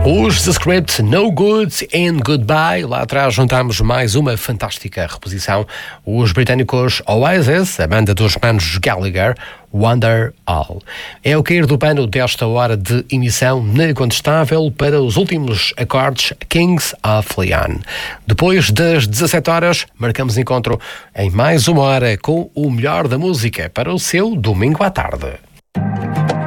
Os The Script, No Good and Goodbye. Lá atrás juntamos mais uma fantástica reposição. Os britânicos Oasis, a banda dos manos Gallagher, Wonder All. É o cair do pano desta hora de emissão na Incontestável para os últimos acordes Kings of Leon. Depois das 17 horas, marcamos encontro em mais uma hora com o melhor da música para o seu domingo à tarde.